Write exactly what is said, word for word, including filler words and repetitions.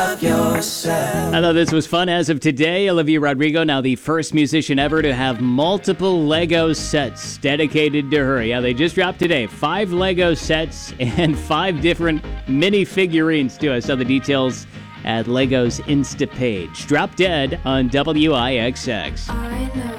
I thought this was fun. As of today, Olivia Rodrigo, now the first musician ever to have multiple Lego sets dedicated to her. Yeah, they just dropped today. Five Lego sets and five different mini figurines too. I saw the details at Lego's Insta page. Drop Dead on W I X X. I know.